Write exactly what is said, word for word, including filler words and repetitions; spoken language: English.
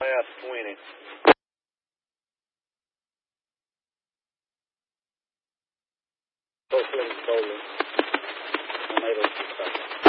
Last twenty. Both of them stolen. I'm able to stop.